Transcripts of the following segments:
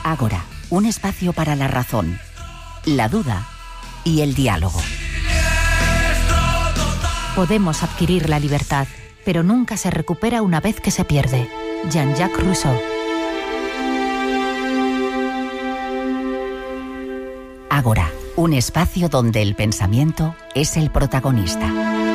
Ágora, un espacio para la razón, la duda y el diálogo. Podemos adquirir la libertad, pero nunca se recupera una vez que se pierde. Jean-Jacques Rousseau. Ágora, un espacio donde el pensamiento es el protagonista.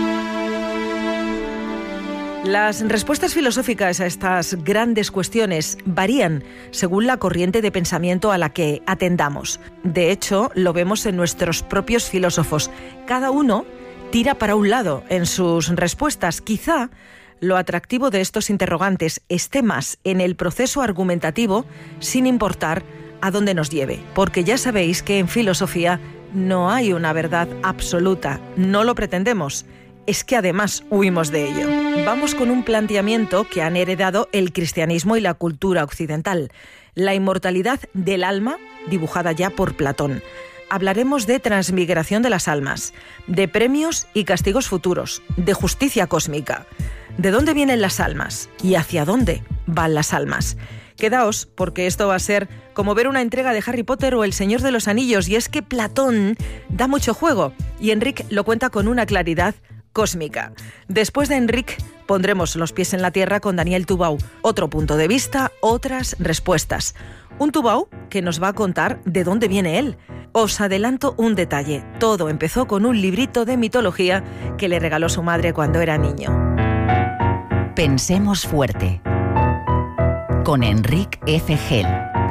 Las respuestas filosóficas a estas grandes cuestiones varían según la corriente de pensamiento a la que atendamos. De hecho, lo vemos en nuestros propios filósofos. Cada uno tira para un lado en sus respuestas. Quizá lo atractivo de estos interrogantes esté más en el proceso argumentativo, sin importar a dónde nos lleve. Porque ya sabéis que en filosofía no hay una verdad absoluta. No lo pretendemos. Es que además huimos de ello. Vamos con un planteamiento que han heredado el cristianismo y la cultura occidental. La inmortalidad del alma, dibujada ya por Platón. Hablaremos de transmigración de las almas, de premios y castigos futuros, de justicia cósmica. ¿De dónde vienen las almas? ¿Y hacia dónde van las almas? Quedaos, porque esto va a ser como ver una entrega de Harry Potter o El Señor de los Anillos, y es que Platón da mucho juego, y Enric lo cuenta con una claridad cósmica. Después de Enric, pondremos los pies en la tierra con Daniel Tubau. Otro punto de vista, otras respuestas. Un Tubau que nos va a contar de dónde viene él. Os adelanto un detalle. Todo empezó con un librito de mitología que le regaló su madre cuando era niño. Pensemos fuerte. Con Enric F. Gel.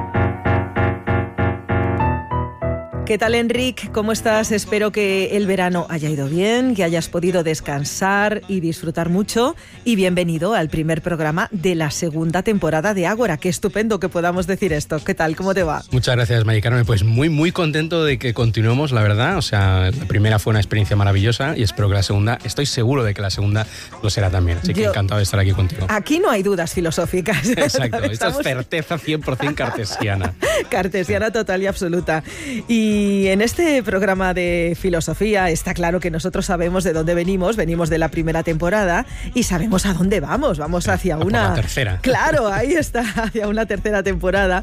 ¿Qué tal, Enric? ¿Cómo estás? Espero que el verano haya ido bien, que hayas podido descansar y disfrutar mucho. Y bienvenido al primer programa de la segunda temporada de Ágora. Qué estupendo que podamos decir esto. ¿Qué tal? ¿Cómo te va? Muchas gracias, Mari Carmen. Pues muy contento de que continuemos, la verdad. O sea, la primera fue una experiencia maravillosa y espero que la segunda, estoy seguro de que la segunda lo será también. Así que encantado de estar aquí contigo. Aquí no hay dudas filosóficas. Exacto. Esto es certeza 100% cartesiana. Cartesiana total y absoluta. Y en este programa de filosofía está claro que nosotros sabemos de dónde venimos de la primera temporada y sabemos a dónde vamos. Vamos hacia una tercera. Claro, ahí está, hacia una tercera temporada.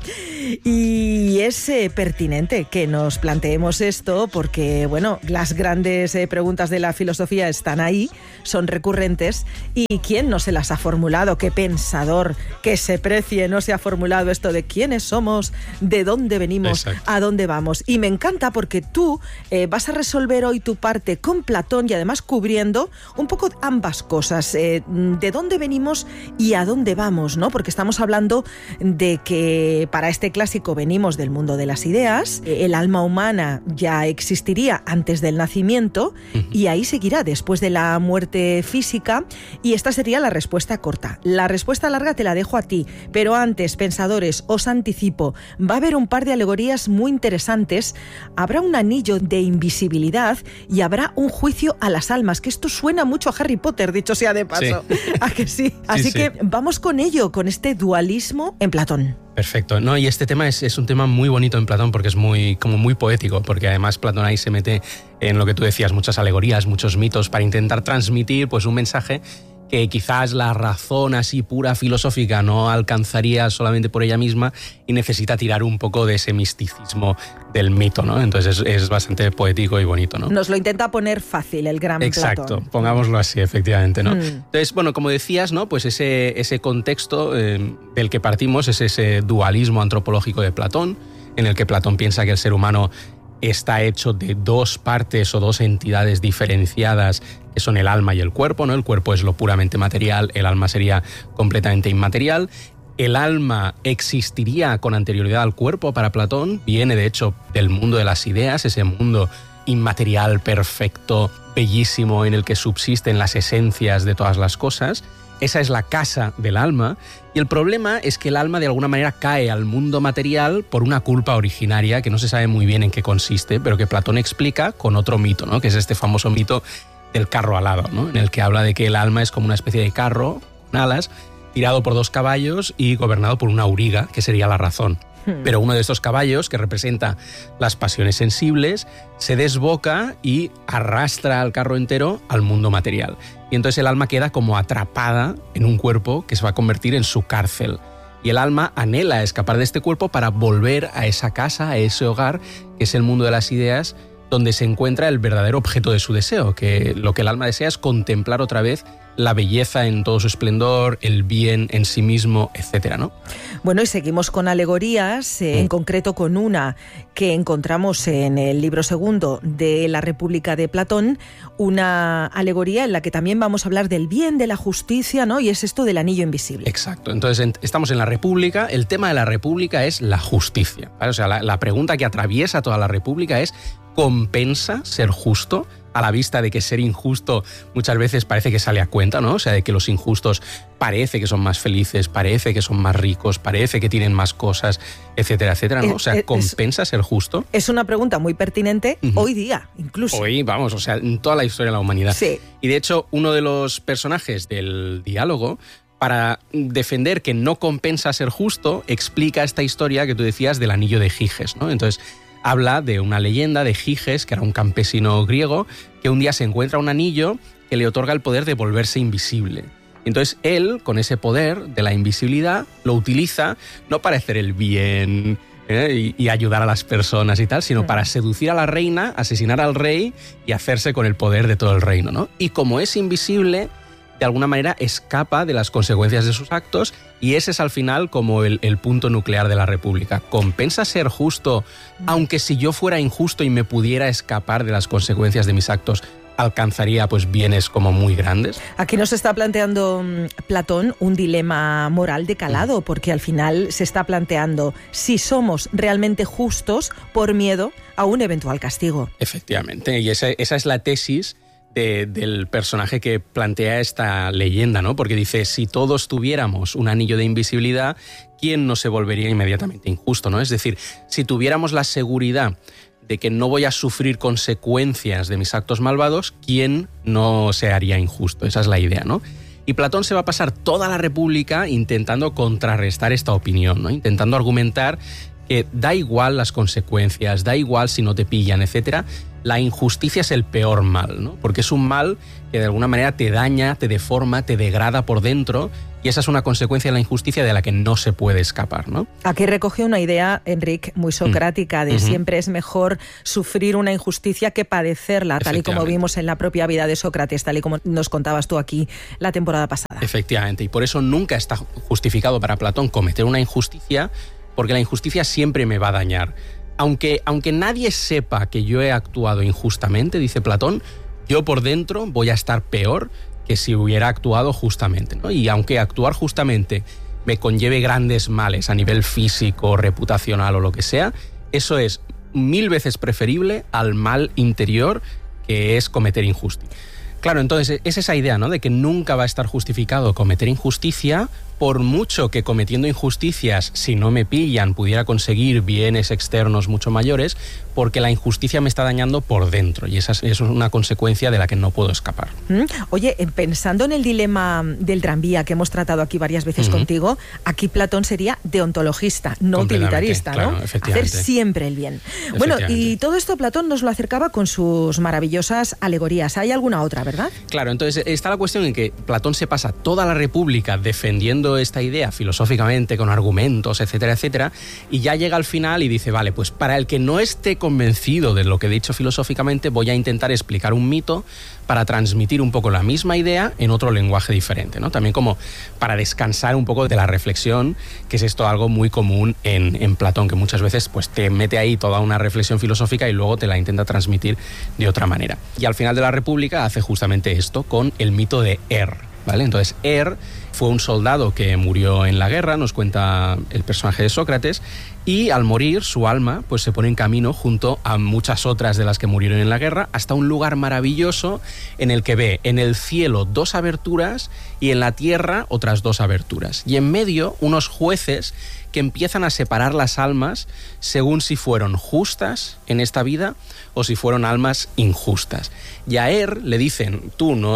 Y es pertinente que nos planteemos esto porque, bueno, las grandes preguntas de la filosofía están ahí, son recurrentes, y ¿quién no se las ha formulado? ¿Qué pensador que se precie no se ha formulado esto de quiénes somos, de dónde venimos, exacto, a dónde vamos? Y me encanta porque tú vas a resolver hoy tu parte con Platón y además cubriendo un poco ambas cosas, de dónde venimos y a dónde vamos, ¿no? Porque estamos hablando de que para este clásico venimos del mundo de las ideas, el alma humana ya existiría antes del nacimiento y ahí seguirá después de la muerte física, y esta sería la respuesta corta. La respuesta larga te la dejo a ti, pero antes, pensadores, os anticipo, va a haber un par de alegorías muy interesantes. Habrá un anillo de invisibilidad y habrá un juicio a las almas, que esto suena mucho a Harry Potter, dicho sea de paso. Sí. ¿A que sí? Así que vamos con ello, con este dualismo en Platón. Perfecto. No, y este tema es un tema muy bonito en Platón porque es muy poético, porque además Platón ahí se mete en lo que tú decías, muchas alegorías, muchos mitos para intentar transmitir pues un mensaje que quizás la razón así pura filosófica no alcanzaría solamente por ella misma y necesita tirar un poco de ese misticismo del mito, ¿no? Entonces es bastante poético y bonito, ¿no? Nos lo intenta poner fácil el gran Exacto, Platón. Pongámoslo así, efectivamente, ¿no? Entonces, bueno, como decías, ¿no? Pues ese contexto del que partimos es ese dualismo antropológico de Platón, en el que Platón piensa que el ser humano está hecho de dos partes o dos entidades diferenciadas, que son el alma y el cuerpo, ¿no? El cuerpo es lo puramente material, el alma sería completamente inmaterial. El alma existiría con anterioridad al cuerpo para Platón, viene de hecho del mundo de las ideas, ese mundo inmaterial, perfecto, bellísimo, en el que subsisten las esencias de todas las cosas. Esa es la casa del alma, y el problema es que el alma de alguna manera cae al mundo material por una culpa originaria que no se sabe muy bien en qué consiste, pero que Platón explica con otro mito, ¿no? Que es este famoso mito del carro alado, ¿no? En el que habla de que el alma es como una especie de carro con alas, tirado por dos caballos y gobernado por una auriga, que sería la razón. Pero uno de estos caballos, que representa las pasiones sensibles, se desboca y arrastra al carro entero al mundo material. Y entonces el alma queda como atrapada en un cuerpo que se va a convertir en su cárcel. y el alma anhela escapar de este cuerpo para volver a esa casa, a ese hogar, que es el mundo de las ideas, donde se encuentra el verdadero objeto de su deseo, que lo que el alma desea es contemplar otra vez la belleza en todo su esplendor, el bien en sí mismo, etcétera, ¿no? Bueno, y seguimos con alegorías, en concreto con una que encontramos en el libro segundo de La República de Platón, una alegoría en la que también vamos a hablar del bien, de la justicia, ¿no? Y es esto del anillo invisible. Exacto. Entonces, estamos en la República. El tema de la República es la justicia, ¿vale? O sea, la pregunta que atraviesa toda la República es: ¿compensa ser justo? A la vista de que ser injusto muchas veces parece que sale a cuenta, ¿no? O sea, de que los injustos parece que son más felices, parece que son más ricos, parece que tienen más cosas, etcétera, etcétera, ¿no? O sea, ¿compensa ser justo? Es una pregunta muy pertinente hoy día, incluso. Hoy, vamos, o sea, en toda la historia de la humanidad. Sí. Y de hecho, uno de los personajes del diálogo, para defender que no compensa ser justo, explica esta historia que tú decías del anillo de Giges, ¿no? Entonces, habla de una leyenda de Giges, que era un campesino griego, que un día se encuentra un anillo que le otorga el poder de volverse invisible. Entonces él, con ese poder de la invisibilidad, lo utiliza no para hacer el bien y ayudar a las personas y tal, sino para seducir a la reina, asesinar al rey y hacerse con el poder de todo el reino, ¿no? Y como es invisible, de alguna manera escapa de las consecuencias de sus actos, y ese es al final como el punto nuclear de la República. ¿Compensa ser justo, aunque si yo fuera injusto y me pudiera escapar de las consecuencias de mis actos, alcanzaría pues bienes como muy grandes? Aquí nos está planteando Platón un dilema moral de calado, porque al final se está planteando si somos realmente justos por miedo a un eventual castigo. Efectivamente, y esa es la tesis del personaje que plantea esta leyenda, ¿no? Porque dice, si todos tuviéramos un anillo de invisibilidad, ¿quién no se volvería inmediatamente injusto, ¿no? Es decir, si tuviéramos la seguridad de que no voy a sufrir consecuencias de mis actos malvados, ¿quién no se haría injusto? Esa es la idea, ¿no? Y Platón se va a pasar toda la República intentando contrarrestar esta opinión, ¿no? Intentando argumentar que da igual las consecuencias, da igual si no te pillan, etcétera. La injusticia es el peor mal, ¿no? Porque es un mal que de alguna manera te daña, te deforma, te degrada por dentro, y esa es una consecuencia de la injusticia de la que no se puede escapar, ¿no? Aquí recoge una idea, Enric, muy socrática, de siempre es mejor sufrir una injusticia que padecerla, tal y como vimos en la propia vida de Sócrates, tal y como nos contabas tú aquí la temporada pasada. Efectivamente, y por eso nunca está justificado para Platón cometer una injusticia, porque la injusticia siempre me va a dañar. Aunque nadie sepa que yo he actuado injustamente, dice Platón, yo por dentro voy a estar peor que si hubiera actuado justamente, ¿no? Y aunque actuar justamente me conlleve grandes males a nivel físico, reputacional o lo que sea, eso es 1000 veces preferible al mal interior que es cometer injusticia. Claro, entonces es esa idea, ¿no? De que nunca va a estar justificado cometer injusticia, por mucho que cometiendo injusticias, si no me pillan, pudiera conseguir bienes externos mucho mayores, porque la injusticia me está dañando por dentro, y esa es una consecuencia de la que no puedo escapar. Oye, pensando en el dilema del tranvía que hemos tratado aquí varias veces contigo, aquí Platón sería deontologista, no utilitarista, ¿no? Claro, efectivamente. Hacer siempre el bien. Bueno, y todo esto Platón nos lo acercaba con sus maravillosas alegorías. ¿Hay alguna otra, verdad? Claro, entonces está la cuestión en que Platón se pasa toda la República defendiendo esta idea filosóficamente, con argumentos, etcétera, etcétera, y ya llega al final y dice, vale, pues para el que no esté convencido de lo que he dicho filosóficamente, voy a intentar explicar un mito para transmitir un poco la misma idea en otro lenguaje diferente, ¿no? También como para descansar un poco de la reflexión, que es esto algo muy común en Platón, que muchas veces pues te mete ahí toda una reflexión filosófica y luego te la intenta transmitir de otra manera. Y al final de la República hace justamente esto con el mito de ¿vale? Entonces, fue un soldado que murió en la guerra, nos cuenta el personaje de Sócrates, y al morir su alma pues se pone en camino junto a muchas otras de las que murieron en la guerra hasta un lugar maravilloso en el que ve en el cielo 2 aberturas y en la tierra otras 2 aberturas. Y en medio unos jueces que empiezan a separar las almas según si fueron justas en esta vida o si fueron almas injustas. Y a le dicen,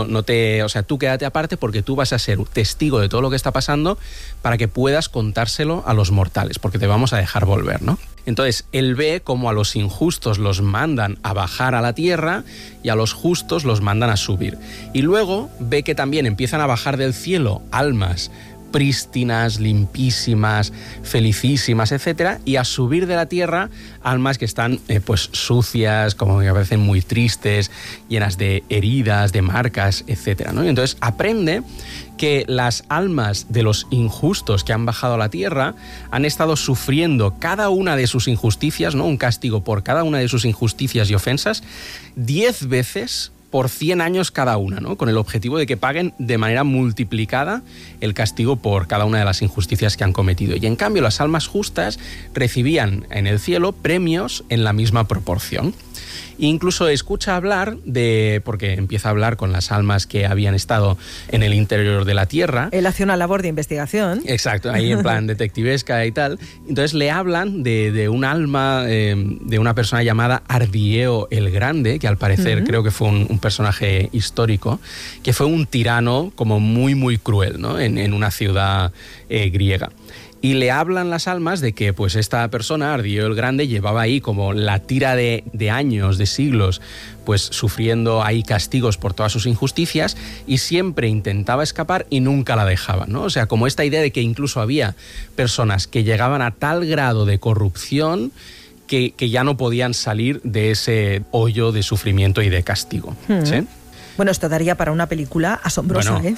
tú quédate aparte porque tú vas a ser testigo de todo lo que está pasando para que puedas contárselo a los mortales, porque te vamos a dejar volver, ¿no? Entonces, él ve cómo a los injustos los mandan a bajar a la tierra y a los justos los mandan a subir. Y luego ve que también empiezan a bajar del cielo almas prístinas, limpísimas, felicísimas, etc. Y a subir de la tierra, almas que están pues sucias, como que parecen muy tristes, llenas de heridas, de marcas, etc., ¿no? Y entonces aprende que las almas de los injustos que han bajado a la tierra han estado sufriendo cada una de sus injusticias, ¿no? Un castigo por cada una de sus injusticias y ofensas, 10 veces por 100 años cada una, ¿no? Con el objetivo de que paguen de manera multiplicada el castigo por cada una de las injusticias que han cometido. Y en cambio las almas justas recibían en el cielo premios en la misma proporción. Incluso escucha hablar porque empieza a hablar con las almas que habían estado en el interior de la tierra. Él hace una labor de investigación. Exacto, ahí en plan detectivesca y tal. Entonces le hablan de un alma, de una persona llamada Ardieo el Grande, que al parecer creo que fue un personaje histórico, que fue un tirano como muy, muy cruel, ¿no? En una ciudad griega. Y le hablan las almas de que pues esta persona, Ardieo el Grande, llevaba ahí como la tira de años, de siglos, pues sufriendo ahí castigos por todas sus injusticias y siempre intentaba escapar y nunca la dejaban, ¿no? O sea, como esta idea de que incluso había personas que llegaban a tal grado de corrupción que ya no podían salir de ese hoyo de sufrimiento y de castigo, ¿sí? Bueno, esto daría para una película asombrosa, bueno,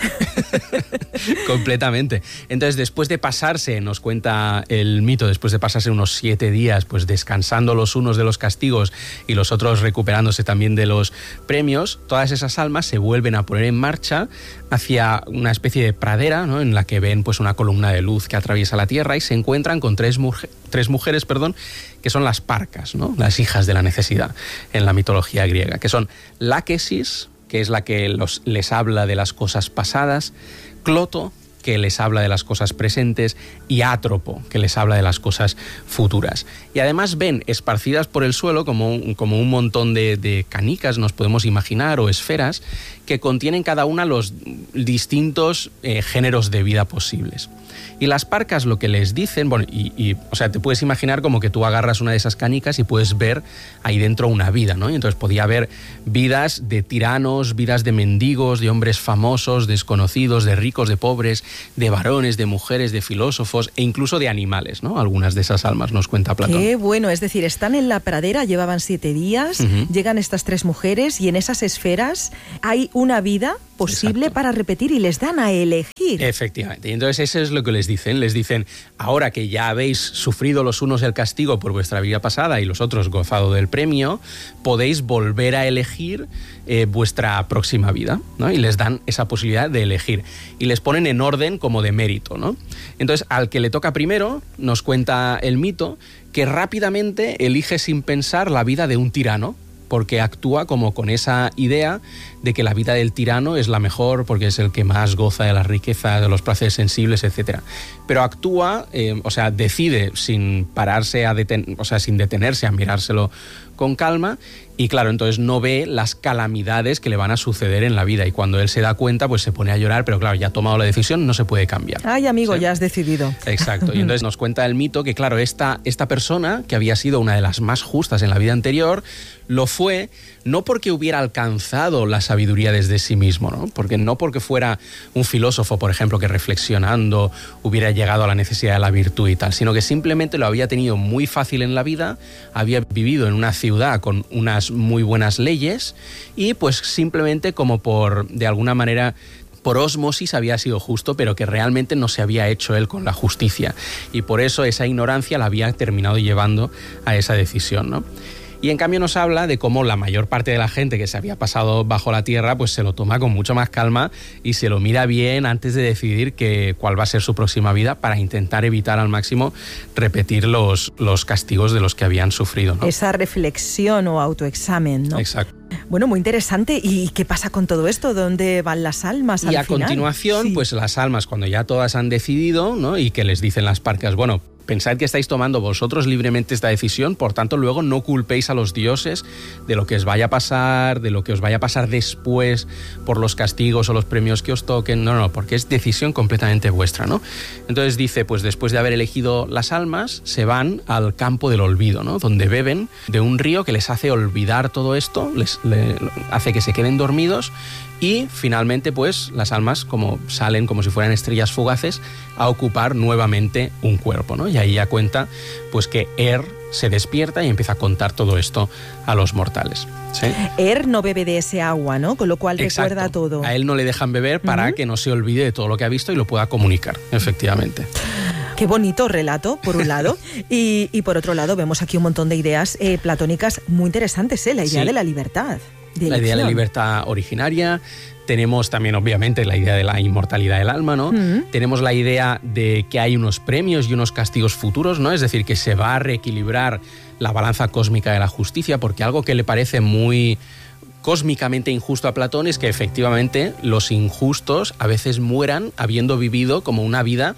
completamente. Entonces, después de pasarse, nos cuenta el mito, después de pasarse unos 7 días, pues descansando los unos de los castigos y los otros recuperándose también de los premios, todas esas almas se vuelven a poner en marcha hacia una especie de pradera, ¿no? En la que ven pues una columna de luz que atraviesa la tierra y se encuentran con tres mujeres, que son las parcas, ¿no? Las hijas de la necesidad en la mitología griega, que son Láquesis, que es la que les habla de las cosas pasadas, Cloto, que les habla de las cosas presentes, y Átropo, que les habla de las cosas futuras. Y además ven esparcidas por el suelo como un montón de canicas, nos podemos imaginar, o esferas, que contienen cada una los distintos géneros de vida posibles. Y las parcas lo que les dicen, bueno, o sea, te puedes imaginar como que tú agarras una de esas canicas y puedes ver ahí dentro una vida, ¿no? Y entonces podía haber vidas de tiranos, vidas de mendigos, de hombres famosos, desconocidos, de ricos, de pobres, de varones, de mujeres, de filósofos e incluso de animales, ¿no? Algunas de esas almas, nos cuenta Platón. Qué bueno, es decir, están en la pradera, llevaban 7 días, llegan estas 3 mujeres y en esas esferas hay una vida posible. Exacto. Para repetir y les dan a elegir. Efectivamente, y entonces eso es lo que les dicen, ahora que ya habéis sufrido los unos el castigo por vuestra vida pasada y los otros gozado del premio, podéis volver a elegir vuestra próxima vida, ¿no? Y les dan esa posibilidad de elegir y les ponen en orden como de mérito, ¿no? Entonces, al que le toca primero, nos cuenta el mito, que rápidamente elige sin pensar la vida de un tirano, porque actúa como con esa idea de que la vida del tirano es la mejor porque es el que más goza de la riqueza, de los placeres sensibles, etc. Pero actúa, o sea, decide sin pararse sin detenerse a mirárselo con calma, y claro, entonces no ve las calamidades que le van a suceder en la vida, y cuando él se da cuenta pues se pone a llorar, pero claro, ya ha tomado la decisión, no se puede cambiar. Ay, amigo, ¿sí? Ya has decidido. Exacto, y entonces nos cuenta el mito que claro, esta persona, que había sido una de las más justas en la vida anterior, lo fue no porque hubiera alcanzado la sabiduría desde sí mismo, ¿no? Porque fuera un filósofo, por ejemplo, que reflexionando hubiera llegado a la necesidad de la virtud y tal, sino que simplemente lo había tenido muy fácil en la vida, había vivido en una ciudad con unas muy buenas leyes y pues simplemente como de alguna manera, por ósmosis había sido justo, pero que realmente no se había hecho él con la justicia. Y por eso esa ignorancia la había terminado llevando a esa decisión, ¿no? Y en cambio nos habla de cómo la mayor parte de la gente que se había pasado bajo la tierra pues se lo toma con mucho más calma y se lo mira bien antes de decidir cuál va a ser su próxima vida, para intentar evitar al máximo repetir los castigos de los que habían sufrido, ¿no? Esa reflexión o autoexamen, ¿no? Exacto. Bueno, muy interesante. ¿Y qué pasa con todo esto? ¿Dónde van las almas al final? Y a continuación, sí, pues las almas, cuando ya todas han decidido, ¿no? Y que les dicen las parcas, bueno, pensad que estáis tomando vosotros libremente esta decisión, por tanto luego no culpéis a los dioses de lo que os vaya a pasar, de lo que os vaya a pasar después por los castigos o los premios que os toquen, no, porque es decisión completamente vuestra, ¿no? Entonces dice, pues después de haber elegido las almas, se van al campo del olvido, ¿no? Donde beben de un río que les hace olvidar todo esto, les hace que se queden dormidos, Y finalmente, pues, las almas como salen como si fueran estrellas fugaces a ocupar nuevamente un cuerpo, ¿no? Y ahí ya cuenta, pues, que se despierta y empieza a contar todo esto a los mortales. ¿Sí? No bebe de ese agua, ¿no? Con lo cual recuerda todo. A él no le dejan beber para que no se olvide de todo lo que ha visto y lo pueda comunicar, efectivamente. Qué bonito relato, por un lado. y por otro lado, vemos aquí un montón de ideas platónicas muy interesantes, la idea de la libertad. La idea de la libertad originaria. Tenemos también, obviamente, la idea de la inmortalidad del alma, ¿no? Tenemos la idea de que hay unos premios y unos castigos futuros, ¿no? Es decir, que se va a reequilibrar la balanza cósmica de la justicia, porque algo que le parece muy cósmicamente injusto a Platón es que efectivamente los injustos a veces mueran habiendo vivido como una vida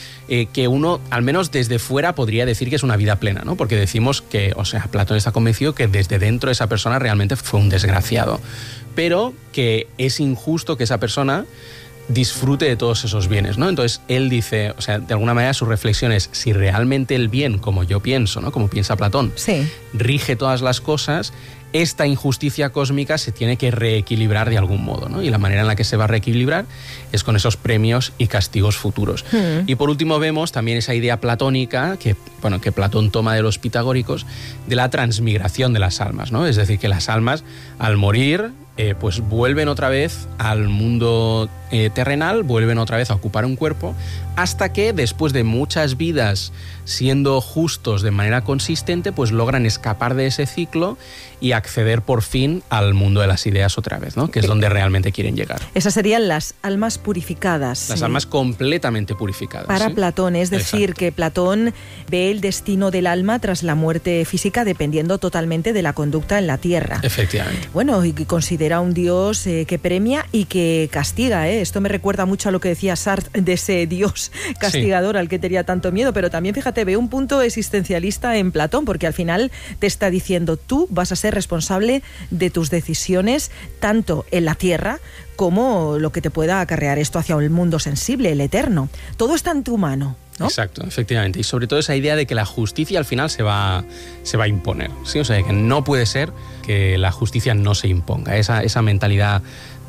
que uno, al menos desde fuera, podría decir que es una vida plena, ¿no? Porque decimos que, o sea, Platón está convencido que desde dentro esa persona realmente fue un desgraciado, pero que es injusto que esa persona disfrute de todos esos bienes, ¿no? Entonces él dice, o sea, de alguna manera su reflexión es, si realmente el bien, como yo pienso, ¿no? Como piensa Platón, rige todas las cosas, esta injusticia cósmica se tiene que reequilibrar de algún modo, ¿no? Y la manera en la que se va a reequilibrar es con esos premios y castigos futuros. Y por último vemos también esa idea platónica que Platón toma de los pitagóricos, de la transmigración de las almas, ¿no? Es decir, que las almas al morir pues vuelven otra vez al mundo terrenal, vuelven otra vez a ocupar un cuerpo, hasta que después de muchas vidas siendo justos de manera consistente, pues logran escapar de ese ciclo y acceder por fin al mundo de las ideas otra vez, ¿no? Que es donde realmente quieren llegar. Esas serían las almas purificadas. Las almas completamente purificadas. Para Platón, es decir, que Platón ve el destino del alma tras la muerte física dependiendo totalmente de la conducta en la tierra. Efectivamente. Bueno, y considera un Dios que premia y que castiga, ¿eh? Esto me recuerda mucho a lo que decía Sartre de ese Dios castigador al que tenía tanto miedo, pero también, fíjate, ve un punto existencialista en Platón, porque al final te está diciendo, tú vas a ser responsable de tus decisiones tanto en la tierra como lo que te pueda acarrear esto hacia el mundo sensible, el eterno. Todo está en tu mano, ¿no? Exacto, efectivamente. Y sobre todo esa idea de que la justicia al final se va a imponer, ¿sí? O sea, que no puede ser que la justicia no se imponga. Esa mentalidad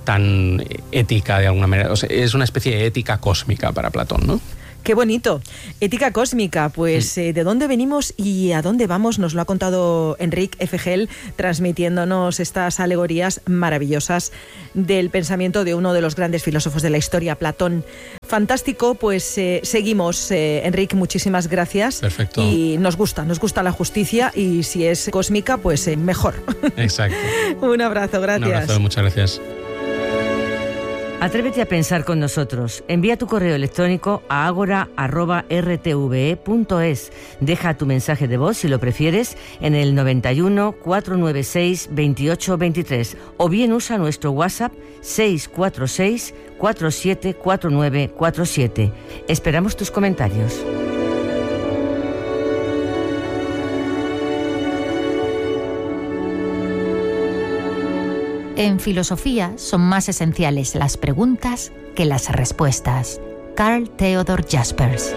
tan ética de alguna manera. O sea, es una especie de ética cósmica para Platón, ¿no? Qué bonito. Ética cósmica, pues ¿de dónde venimos y a dónde vamos? Nos lo ha contado Enric Efegel, transmitiéndonos estas alegorías maravillosas del pensamiento de uno de los grandes filósofos de la historia, Platón. Fantástico, pues seguimos, Enric, muchísimas gracias. Perfecto. Y nos gusta la justicia y si es cósmica, pues mejor. Exacto. Un abrazo, gracias. Un abrazo, muchas gracias. Atrévete a pensar con nosotros. Envía tu correo electrónico a agora@rtve.es. Deja tu mensaje de voz, si lo prefieres, en el 91 496 2823 o bien usa nuestro WhatsApp 646 474947. Esperamos tus comentarios. En filosofía son más esenciales las preguntas que las respuestas. Carl Theodor Jaspers.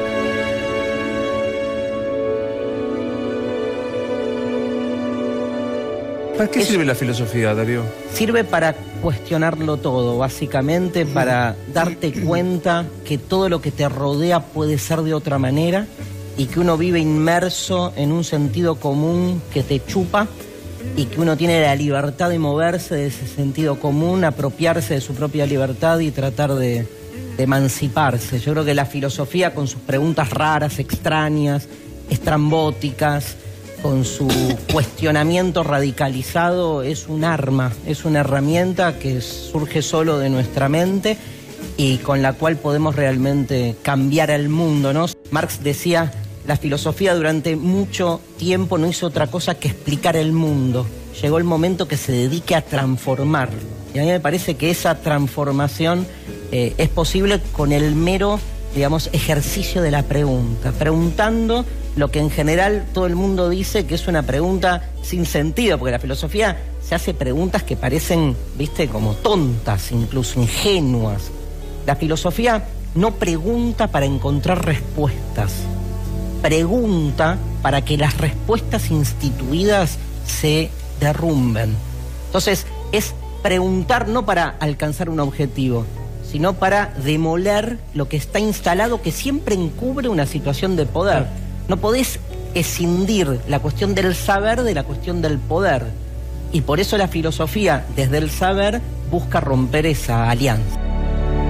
¿Para qué sirve la filosofía, Darío? Sirve para cuestionarlo todo, básicamente, para darte cuenta que todo lo que te rodea puede ser de otra manera y que uno vive inmerso en un sentido común que te chupa y que uno tiene la libertad de moverse de ese sentido común, apropiarse de su propia libertad y tratar de emanciparse. Yo creo que la filosofía, con sus preguntas raras, extrañas, estrambóticas, con su cuestionamiento radicalizado, es un arma, es una herramienta que surge solo de nuestra mente y con la cual podemos realmente cambiar el mundo, ¿no? Marx decía, la filosofía durante mucho tiempo no hizo otra cosa que explicar el mundo. Llegó el momento que se dedique a transformarlo. Y a mí me parece que esa transformación es posible con el mero, digamos, ejercicio de la pregunta. Preguntando lo que en general todo el mundo dice que es una pregunta sin sentido, porque la filosofía se hace preguntas que parecen, viste, como tontas, incluso ingenuas. La filosofía no pregunta para encontrar respuestas. Pregunta para que las respuestas instituidas se derrumben. Entonces, es preguntar no para alcanzar un objetivo, sino para demoler lo que está instalado, que siempre encubre una situación de poder. No podés escindir la cuestión del saber de la cuestión del poder. Y por eso la filosofía, desde el saber, busca romper esa alianza.